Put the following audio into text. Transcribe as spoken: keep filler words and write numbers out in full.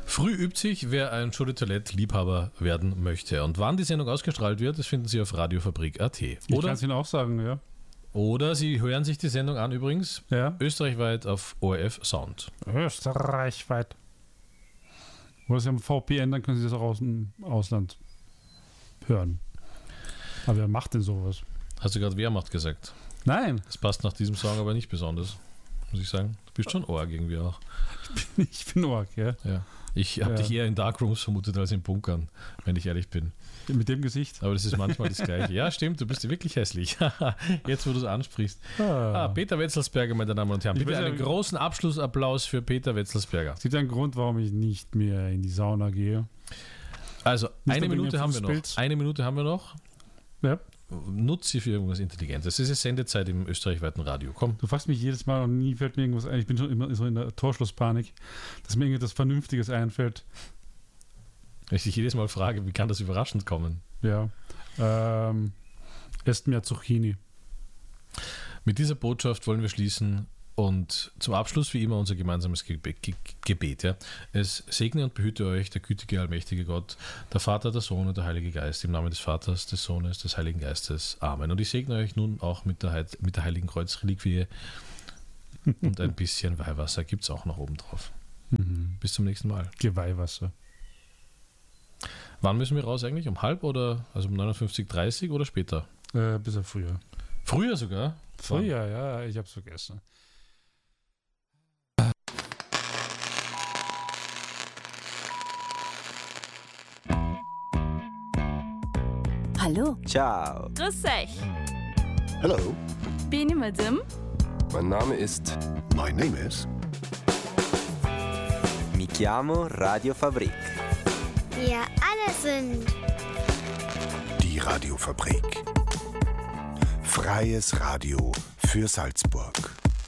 Früh übt sich, wer ein Show de Toilette-Liebhaber werden möchte. Und wann die Sendung ausgestrahlt wird, das finden Sie auf radiofabrik punkt at. Ich kann es Ihnen auch sagen, ja. Oder Sie hören sich die Sendung an übrigens, ja. österreichweit auf O R F Sound. Österreichweit. Oder Sie haben V P N, dann können Sie das auch aus dem Ausland hören. Aber wer macht denn sowas? Hast du gerade Wehrmacht gesagt? Nein. Das passt nach diesem Song aber nicht besonders, muss ich sagen. Du bist schon Org irgendwie auch. Ich bin, ich bin Org, ja. ja. Ich habe ja. dich eher in Darkrooms vermutet als in Bunkern, wenn ich ehrlich bin. Mit dem Gesicht. Aber das ist manchmal das Gleiche. Ja, stimmt, du bist wirklich hässlich. Jetzt, wo du es ansprichst. Ah. Ah, Peter Wetzelsberger, meine Damen und Herren. Bitte einen ja, großen Abschlussapplaus für Peter Wetzelsberger. Es gibt einen Grund, warum ich nicht mehr in die Sauna gehe. Also, eine Minute haben wir noch. Eine Minute haben wir noch. Ja. Nutze sie für irgendwas Intelligentes. Es ist Sendezeit im österreichweiten Radio. Komm. Du fragst mich jedes Mal und nie fällt mir irgendwas ein. Ich bin schon immer so in der Torschlusspanik, dass mir irgendetwas Vernünftiges einfällt. Wenn ich dich jedes Mal frage, wie kann das überraschend kommen? Ja. Ähm, esst mehr Zucchini. Mit dieser Botschaft wollen wir schließen und zum Abschluss wie immer unser gemeinsames Gebet. Gebet ja. Es segne und behüte euch der gütige, allmächtige Gott, der Vater, der Sohn und der Heilige Geist, im Namen des Vaters, des Sohnes, des Heiligen Geistes. Amen. Und ich segne euch nun auch mit der, Heid- mit der Heiligen Kreuzreliquie und ein bisschen Weihwasser gibt es auch noch oben drauf. Mhm. Bis zum nächsten Mal. Geweihwasser. Wann müssen wir raus eigentlich? Um halb oder also um neunundfünfzig Uhr dreißig oder später? Äh, ein bisschen früher. Früher sogar? Früher, ja, ich hab's vergessen. Hallo. Ciao. Grüß euch. Hello. Bin ich Madame? Mein Name ist... My name is... Mi chiamo Radiofabrik. Wir alle sind... Die Radiofabrik. Freies Radio für Salzburg.